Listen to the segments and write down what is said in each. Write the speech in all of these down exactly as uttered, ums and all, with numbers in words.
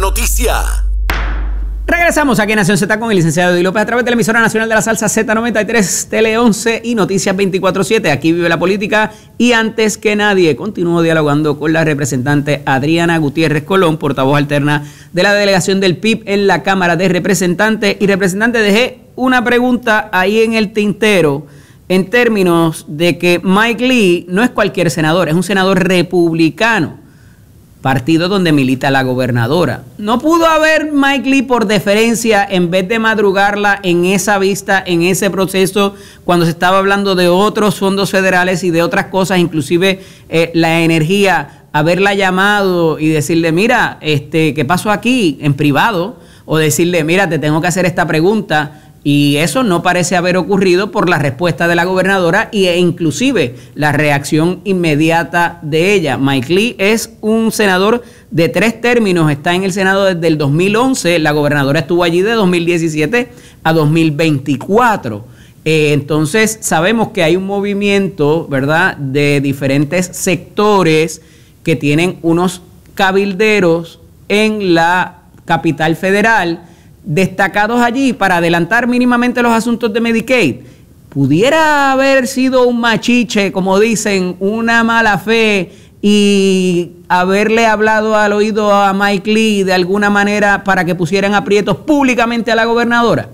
noticia. Regresamos aquí en Nación Z con el licenciado Eddie López a través de la emisora nacional de la salsa Z noventa y tres, Tele once y Noticias veinticuatro siete. Aquí vive la política y antes que nadie continúo dialogando con la representante Adriana Gutiérrez Colón, portavoz alterna de la delegación del P I B en la Cámara de Representantes. Y representante, dejé una pregunta ahí en el tintero en términos de que Mike Lee no es cualquier senador, es un senador republicano, partido donde milita la gobernadora. ¿No pudo haber Mike Lee por deferencia, en vez de madrugarla en esa vista, en ese proceso, cuando se estaba hablando de otros fondos federales y de otras cosas, inclusive eh, la energía, haberla llamado y decirle, mira, este, ¿qué pasó aquí? En privado, o decirle, mira, te tengo que hacer esta pregunta? Y eso no parece haber ocurrido por la respuesta de la gobernadora e inclusive la reacción inmediata de ella. Mike Lee es un senador de tres términos, está en el Senado desde el dos mil once, la gobernadora estuvo allí de dos mil diecisiete a dos mil veinticuatro. Eh, entonces sabemos que hay un movimiento, ¿verdad?, de diferentes sectores que tienen unos cabilderos en la capital federal destacados allí para adelantar mínimamente los asuntos de Medicaid. ¿Pudiera haber sido un machiche, como dicen, una mala fe y haberle hablado al oído a Mike Lee de alguna manera para que pusieran aprietos públicamente a la gobernadora?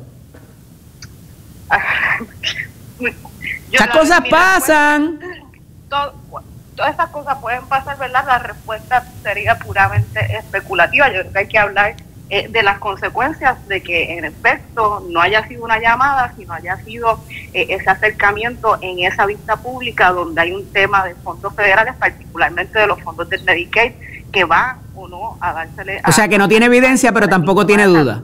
Esas cosas pasan. Todo, todas esas cosas pueden pasar, ¿verdad? La respuesta sería puramente especulativa. Yo creo que hay que hablar Eh, de las consecuencias de que en efecto no haya sido una llamada, sino haya sido eh, ese acercamiento en esa vista pública donde hay un tema de fondos federales, particularmente de los fondos del Medicaid, que van o no a dársele a... O sea que no tiene evidencia, pero tampoco tiene duda.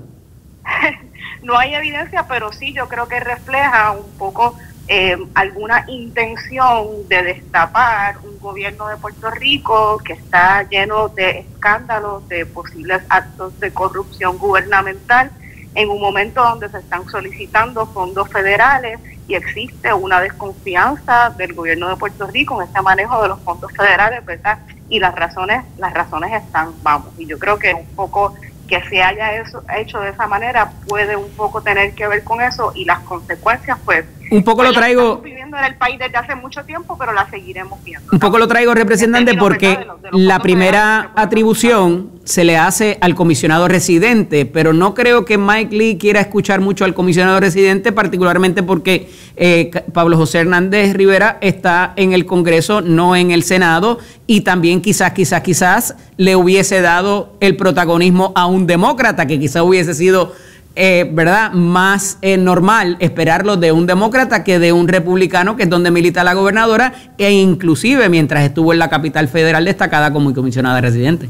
No hay evidencia, pero sí yo creo que refleja un poco eh, alguna intención de destapar un gobierno de Puerto Rico que está lleno de escándalos, de posibles actos de corrupción gubernamental, en un momento donde se están solicitando fondos federales y existe una desconfianza del gobierno de Puerto Rico en este manejo de los fondos federales, ¿verdad? Y las razones, las razones están, vamos, y yo creo que un poco que se haya eso, hecho de esa manera puede un poco tener que ver con eso, y las consecuencias pues un poco pues lo traigo estamos viviendo en el país desde hace mucho tiempo, pero las seguiremos viendo. Un poco lo traigo, representante, porque de los, de los la primera atribución se le hace al comisionado residente, pero no creo que Mike Lee quiera escuchar mucho al comisionado residente, particularmente porque eh, Pablo José Hernández Rivera está en el Congreso, no en el Senado, y también quizás, quizás, quizás le hubiese dado el protagonismo a un demócrata, que quizás hubiese sido Eh, ¿verdad?, más eh, normal esperarlo de un demócrata que de un republicano, que es donde milita la gobernadora, e inclusive mientras estuvo en la capital federal destacada como comisionada residente.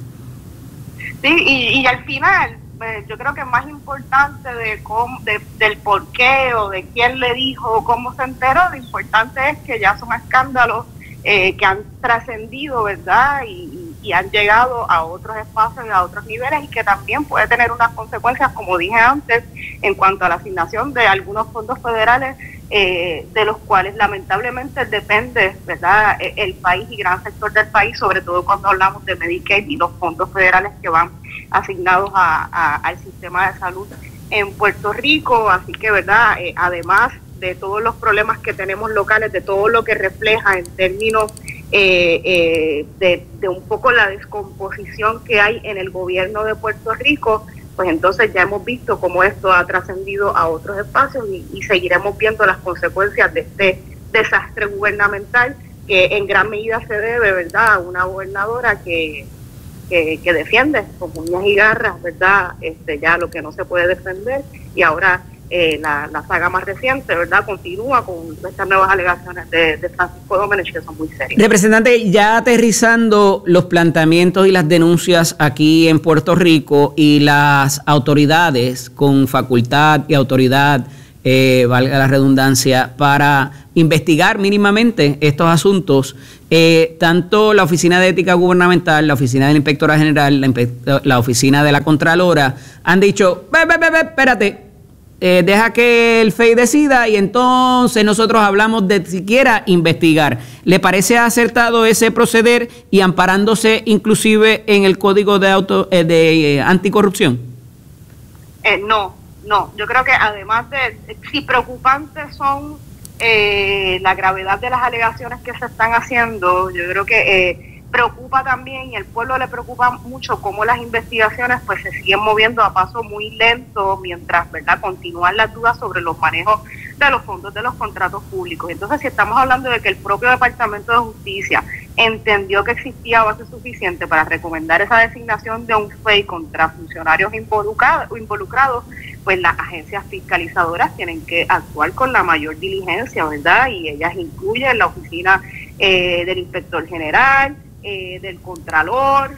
Sí, y, y al final eh, yo creo que más importante de, cómo, de del por qué o de quién le dijo o cómo se enteró, lo importante es que ya son escándalos eh, que han trascendido, ¿verdad?, y y han llegado a otros espacios y a otros niveles, y que también puede tener unas consecuencias, como dije antes, en cuanto a la asignación de algunos fondos federales, eh, de los cuales lamentablemente depende, ¿verdad?, el país y gran sector del país, sobre todo cuando hablamos de Medicaid y los fondos federales que van asignados a, a, al sistema de salud en Puerto Rico. Así que, ¿verdad?, eh, además de todos los problemas que tenemos locales, de todo lo que refleja en términos Eh, eh, de, de un poco la descomposición que hay en el gobierno de Puerto Rico, pues entonces ya hemos visto cómo esto ha trascendido a otros espacios, y, y seguiremos viendo las consecuencias de este desastre gubernamental, que en gran medida se debe, ¿verdad?, a una gobernadora que, que, que defiende con uñas y garras, ¿verdad?, este, ya lo que no se puede defender, y ahora Eh, la, la saga más reciente, ¿verdad?, continúa con estas nuevas alegaciones de, de Francisco Domenech, que son muy serias. Representante, ya aterrizando los planteamientos y las denuncias aquí en Puerto Rico, y las autoridades con facultad y autoridad, eh, valga la redundancia, para investigar mínimamente estos asuntos, eh, tanto la Oficina de Ética Gubernamental, la Oficina de la Inspectora General, la, la Oficina de la Contralora, han dicho, ve, ve, ve, ve, espérate, eh, deja que el F E I decida y entonces nosotros hablamos de siquiera investigar. ¿Le parece acertado ese proceder y amparándose inclusive en el Código de, auto, eh, de eh, Anticorrupción? Eh, no, no. Yo creo que además de, si preocupantes son eh, la gravedad de las alegaciones que se están haciendo, yo creo que eh, preocupa también, y al pueblo le preocupa mucho cómo las investigaciones pues se siguen moviendo a paso muy lento mientras, ¿verdad?, continúan las dudas sobre los manejos de los fondos de los contratos públicos. Entonces, si estamos hablando de que el propio Departamento de Justicia entendió que existía base suficiente para recomendar esa designación de un F E I contra funcionarios involucrados, involucrados, pues las agencias fiscalizadoras tienen que actuar con la mayor diligencia, ¿verdad? Y ellas incluyen la oficina eh, del inspector general, Eh, del Contralor,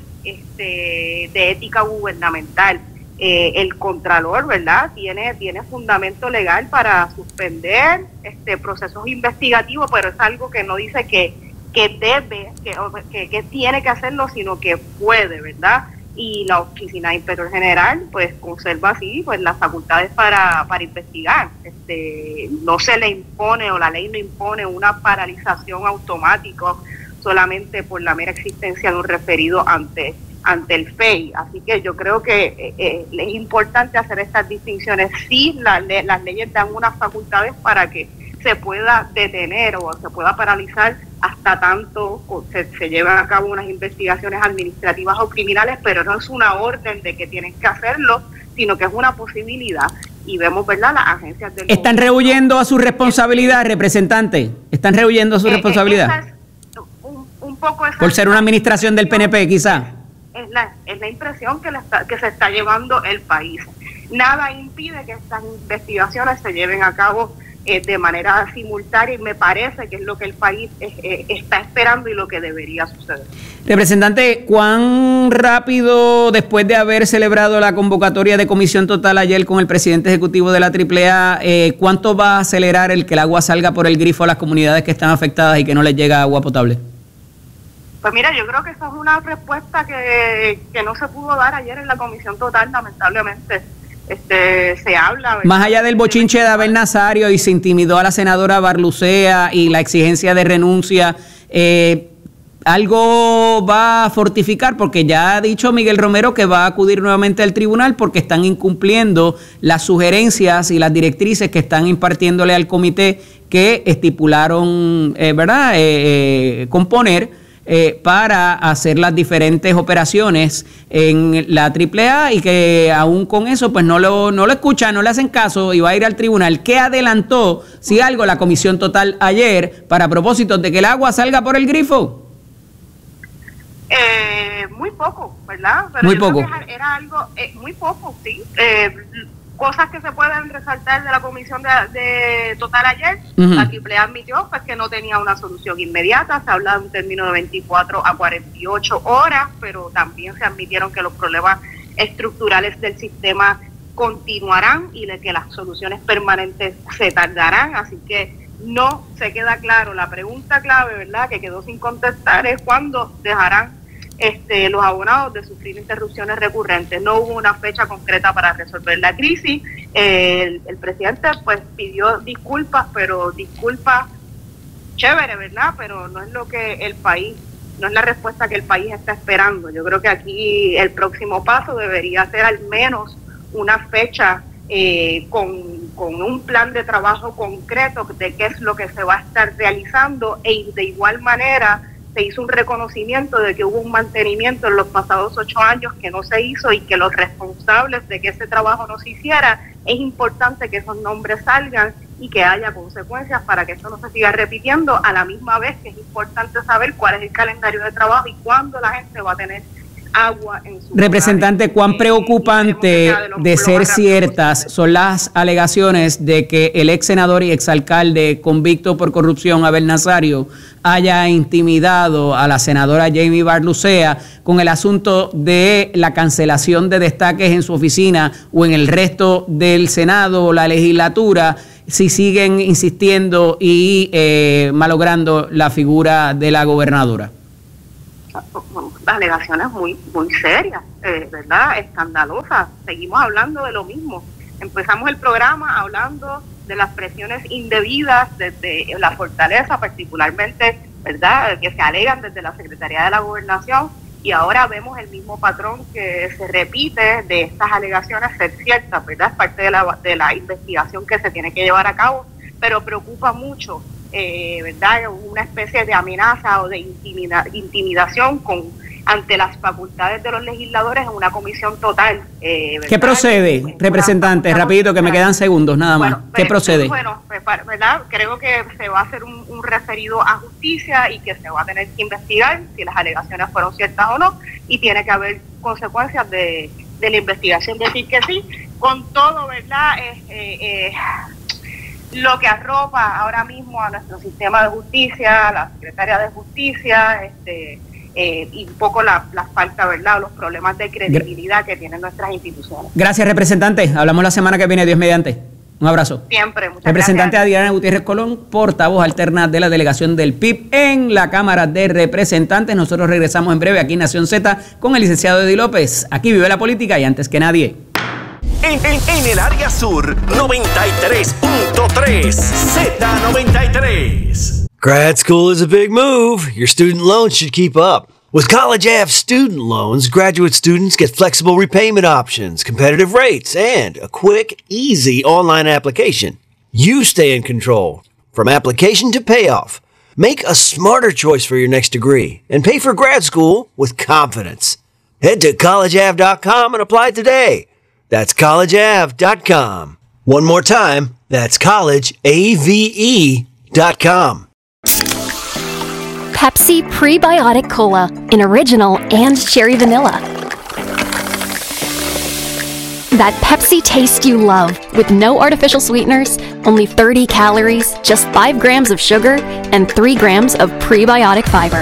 este, de ética gubernamental. Eh, el Contralor, ¿verdad?, tiene, tiene fundamento legal para suspender este procesos investigativos, pero es algo que no dice que, que debe, que, que, que tiene que hacerlo, sino que puede, ¿verdad? Y la oficina de inspector general pues conserva así pues las facultades para, para investigar. Este, no se le impone, o la ley no impone una paralización automática solamente por la mera existencia de un referido ante ante el F E I. Así que yo creo que eh, eh, es importante hacer estas distinciones. Sí, la, le, las leyes dan unas facultades para que se pueda detener o se pueda paralizar hasta tanto se, se lleven a cabo unas investigaciones administrativas o criminales, pero no es una orden de que tienen que hacerlo, sino que es una posibilidad. Y vemos, ¿verdad?, las agencias del ¿Están rehuyendo a su responsabilidad, representante? ¿Están rehuyendo a su eh, responsabilidad? Es, un, un poco esa por ser una administración del P N P, quizá. Es la, es la impresión que, la está, que se está llevando el país. Nada impide que estas investigaciones se lleven a cabo eh, de manera simultánea, y me parece que es lo que el país eh, eh, está esperando y lo que debería suceder. Representante, ¿cuán rápido, después de haber celebrado la convocatoria de comisión total ayer con el presidente ejecutivo de la triple A, eh, cuánto va a acelerar el que el agua salga por el grifo a las comunidades que están afectadas y que no les llega agua potable? Pues mira, yo creo que esa es una respuesta que, que no se pudo dar ayer en la comisión total, lamentablemente. Este, se habla, ¿verdad?, más allá del bochinche de Abel Nazario y se intimidó a la senadora Barlucea y la exigencia de renuncia, eh, algo va a fortificar, porque ya ha dicho Miguel Romero que va a acudir nuevamente al tribunal porque están incumpliendo las sugerencias y las directrices que están impartiéndole al comité que estipularon, eh, ¿verdad?, eh, eh, componer Eh, para hacer las diferentes operaciones en la triple A, y que aún con eso pues no lo, no lo escuchan, no le hacen caso y va a ir al tribunal. ¿Qué adelantó, si algo, la comisión total ayer para propósitos de que el agua salga por el grifo? Eh, muy poco, ¿verdad? Pero muy yo poco. Creo que era algo, eh, muy poco, sí. Eh, cosas que se pueden resaltar de la comisión de, de total ayer. Uh-huh. La triple A admitió pues, que no tenía una solución inmediata, se habla de un término de veinticuatro a cuarenta y ocho horas, pero también se admitieron que los problemas estructurales del sistema continuarán y de que las soluciones permanentes se tardarán, así que no se queda claro. La pregunta clave, ¿verdad?, que quedó sin contestar es cuándo dejarán Este, los abonados de sufrir interrupciones recurrentes. No hubo una fecha concreta para resolver la crisis. Eh, el, el presidente pues pidió disculpas, pero disculpas chévere, ¿verdad? Pero no es lo que el país, no es la respuesta que el país está esperando. Yo creo que aquí el próximo paso debería ser al menos una fecha eh, con, con un plan de trabajo concreto de qué es lo que se va a estar realizando, e de igual manera se hizo un reconocimiento de que hubo un mantenimiento en los pasados ocho años que no se hizo y que los responsables de que ese trabajo no se hiciera, es importante que esos nombres salgan y que haya consecuencias para que esto no se siga repitiendo, a la misma vez que es importante saber cuál es el calendario de trabajo y cuándo la gente va a tener agua en su Representante, hogares. ¿Cuán preocupante de, de ser ciertas son las alegaciones de que el ex senador y exalcalde convicto por corrupción, Abel Nazario, haya intimidado a la senadora Jamie Barlucea con el asunto de la cancelación de destaques en su oficina o en el resto del Senado o la legislatura, si siguen insistiendo y eh, malogrando la figura de la gobernadora? Alegaciones muy muy serias, eh, ¿verdad?, escandalosas. Seguimos hablando de lo mismo. Empezamos el programa hablando de las presiones indebidas desde la fortaleza, particularmente, ¿verdad?, que se alegan desde la Secretaría de la Gobernación, y ahora vemos el mismo patrón que se repite de estas alegaciones ser ciertas, ¿verdad? Es parte de la, de la investigación que se tiene que llevar a cabo, pero preocupa mucho, eh, ¿verdad?, una especie de amenaza o de intimida, intimidación con ante las facultades de los legisladores en una comisión total. Eh, ¿Qué procede, una, representante? Una rapidito, que me quedan segundos nada más. Bueno, ¿Qué pues, procede? Bueno, pues, ¿verdad? Creo que se va a hacer un, un referido a justicia y que se va a tener que investigar si las alegaciones fueron ciertas o no, y tiene que haber consecuencias de, de la investigación, decir que sí. Con todo, ¿verdad?, eh, eh, eh, lo que arropa ahora mismo a nuestro sistema de justicia, la secretaria de justicia, este Eh, y un poco la, la falta, ¿verdad?, los problemas de credibilidad que tienen nuestras instituciones. Gracias, representante. Hablamos la semana que viene, Dios mediante. Un abrazo. Siempre, muchas representante gracias. Adriana Gutiérrez Colón, portavoz alterna de la delegación del P I B en la Cámara de Representantes. Nosotros regresamos en breve aquí en Nación Z con el licenciado Eddie López. Aquí vive la política y antes que nadie. En, en, en el área sur, noventa y tres punto tres, Z noventa y tres. Grad school is a big move. Your student loans should keep up. With College Ave student loans, graduate students get flexible repayment options, competitive rates, and a quick, easy online application. You stay in control, from application to payoff. Make a smarter choice for your next degree and pay for grad school with confidence. Head to college ave dot com and apply today. That's college ave dot com. One more time, that's college ave dot com. Pepsi Prebiotic Cola in original and cherry vanilla. That Pepsi taste you love, with no artificial sweeteners, only thirty calories, just five grams of sugar, and three grams of prebiotic fiber.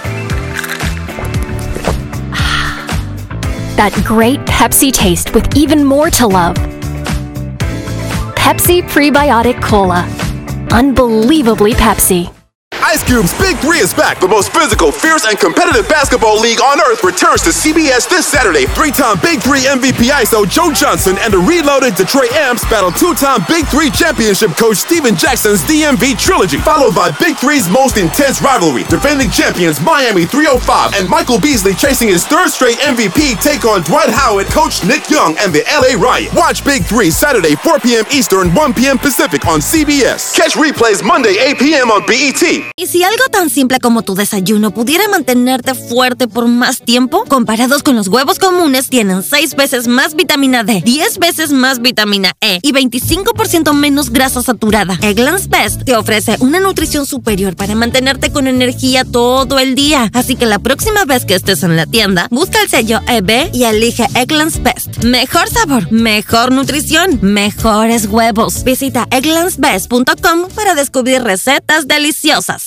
That great Pepsi taste with even more to love. Pepsi Prebiotic Cola. Unbelievably Pepsi. Ice Cube's Big Three is back. The most physical, fierce, and competitive basketball league on earth returns to C B S this Saturday. Three-time Big Three M V P I S O Joe Johnson and the reloaded Detroit Amps battle two-time Big Three championship coach Steven Jackson's D M V trilogy, followed by Big Three's most intense rivalry. Defending champions Miami three oh five and Michael Beasley chasing his third straight M V P take on Dwight Howard, coach Nick Young, and the L A Riot. Watch Big Three Saturday four p.m. Eastern, one p.m. Pacific on C B S. Catch replays Monday eight p.m. on B E T. ¿Y si algo tan simple como tu desayuno pudiera mantenerte fuerte por más tiempo? Comparados con los huevos comunes, tienen seis veces más vitamina D, diez veces más vitamina E y veinticinco por ciento menos grasa saturada. Eggland's Best te ofrece una nutrición superior para mantenerte con energía todo el día. Así que la próxima vez que estés en la tienda, busca el sello E B y elige Eggland's Best. Mejor sabor, mejor nutrición, mejores huevos. Visita egglands best punto com para descubrir recetas deliciosas.